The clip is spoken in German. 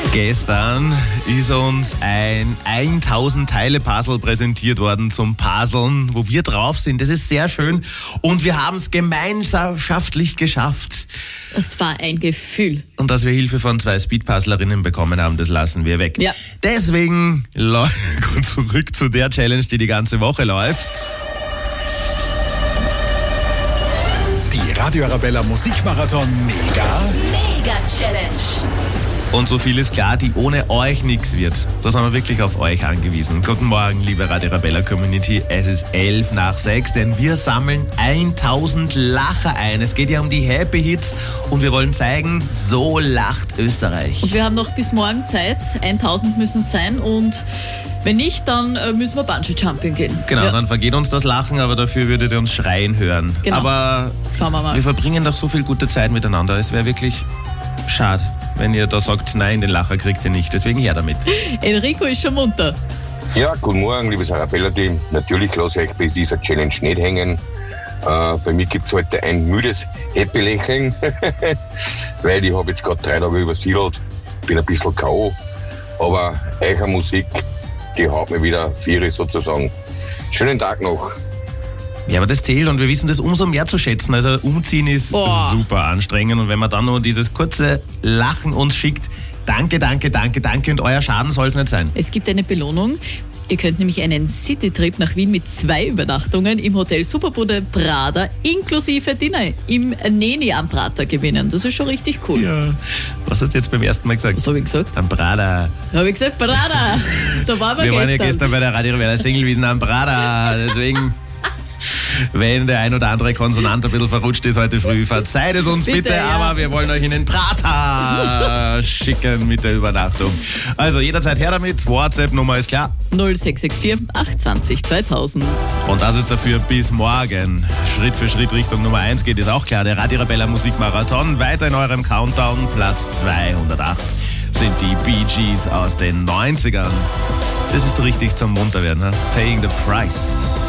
Gestern ist uns ein 1000 Teile Puzzle präsentiert worden zum Puzzeln, wo wir drauf sind. Das ist sehr schön und wir haben es gemeinschaftlich geschafft. Es war ein Gefühl. Und dass wir Hilfe von 2 Speedpuzzlerinnen bekommen haben, das lassen wir weg. Ja. Deswegen zurück zu der Challenge, die ganze Woche läuft. Die Radio Arabella Musikmarathon Mega Challenge. Und so viel ist klar, die ohne euch nichts wird. Da sind wir wirklich auf euch angewiesen. Guten Morgen, liebe Radio Arabella Community. Es ist 5:11, denn wir sammeln 1000 Lacher ein. Es geht ja um die Happy Hits und wir wollen zeigen, so lacht Österreich. Und wir haben noch bis morgen Zeit. 1000 müssen es sein und wenn nicht, dann müssen wir Bungee-Jumping gehen. Genau, Ja. Dann vergeht uns das Lachen, aber dafür würdet ihr uns schreien hören. Genau. Aber Schauen wir mal. wir verbringen doch so viel gute Zeit miteinander. Es wäre wirklich schade, wenn ihr da sagt, nein, den Lacher kriegt ihr nicht. Deswegen her damit. Enrico ist schon munter. Ja, guten Morgen, liebes Arabella-Team. Natürlich lasse ich euch bei dieser Challenge nicht hängen. Bei mir gibt es heute ein müdes Happy-Lächeln, weil ich habe jetzt gerade 3 Tage übersiedelt, bin ein bisschen K.O., aber eure Musik, die haut mir wieder Viere sozusagen. Schönen Tag noch. Ja, aber das zählt und wir wissen das umso mehr zu schätzen. Also umziehen ist super anstrengend und wenn man dann nur dieses kurze Lachen uns schickt, danke, danke, danke, danke und euer Schaden soll es nicht sein. Es gibt eine Belohnung. Ihr könnt nämlich einen Citytrip nach Wien mit 2 Übernachtungen im Hotel Superbude Prada inklusive Dinner im Neni am Prater gewinnen. Das ist schon richtig cool. Ja, was hast du jetzt beim ersten Mal gesagt? Was habe ich gesagt? Am Prada. Habe ich gesagt, Prada. Da waren Wir waren ja gestern. gestern bei der Radio Arabella Singlewiesen am Prada, deswegen... Wenn der ein oder andere Konsonant ein bisschen verrutscht ist heute früh, verzeiht es uns bitte, ja. aber wir wollen euch in den Prater schicken mit der Übernachtung. Also jederzeit her damit, WhatsApp-Nummer ist klar. 0664 820 2000. Und das ist dafür bis morgen. Schritt für Schritt Richtung Nummer 1 geht, ist auch klar. Der Radio Arabella Musikmarathon. Weiter in eurem Countdown, Platz 208 sind die Bee Gees aus den 90ern. Das ist so richtig zum Munterwerden, ne? Paying the Price.